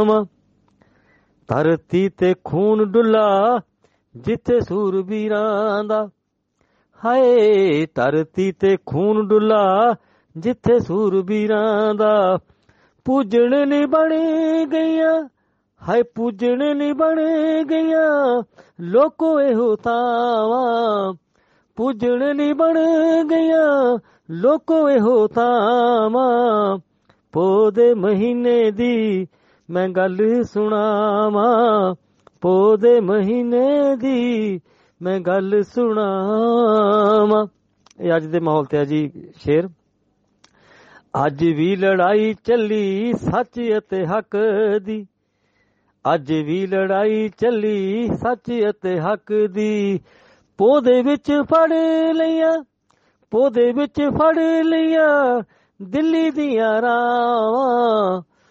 ਸੁਣਾਵਾਂ। ਧਰਤੀ ਤੇ ਖੂਨ ਡੁੱਲਾ ਜਿੱਥੇ ਸੂਰਬੀਰਾਂ ਦਾ, ਹਾਏ ਧਰਤੀ ਤੇ ਖੂਨ ਡੁੱਲਾ ਜਿੱਥੇ ਸੂਰਬੀਰਾਂ ਦਾ। ਪੂਜਣ ਨੀ ਬਣ ਗਈਆਂ, ਹਾਏ ਪੂਜਣ ਨੀ ਬਣ ਗਈਆਂ ਲੋਕੋ ਇਹੋ ਥਾਵਾਂ। ਪੂਜਣ ਨੀ ਬਣ ਗਈਆਂ ਲੋਕੋ ਇਹੋ ਥਾਵਾਂ। ਪੋਹ ਦੇ ਮਹੀਨੇ ਦੀ ਮੈਂ ਗੱਲ ਸੁਣਾਵਾਂ, ਪੋਹ ਦੇ ਮਹੀਨੇ ਦੀ ਮੈਂ ਗੱਲ ਸੁਣਾਵਾਂ। ਇਹ ਅੱਜ ਦੇ ਮਾਹੌਲ ਤੇ ਆ ਜੀ ਸ਼ੇਰ। ਅੱਜ ਵੀ ਲੜਾਈ ਚੱਲੀ ਸੱਚ ਅਤੇ ਹੱਕ ਦੀ, ਅੱਜ ਵੀ ਲੜਾਈ ਚੱਲੀ ਸੱਚ ਅਤੇ ਹੱਕ ਦੀ। ਪੋਹ ਦੇ ਵਿੱਚ ਫੜ ਲਈਆਂ, ਪੋਹ ਦੇ ਵਿੱਚ ਫੜ ਲਈਆਂ ਦਿੱਲੀ ਦੀਆਂ ਰਾਵਾਂ।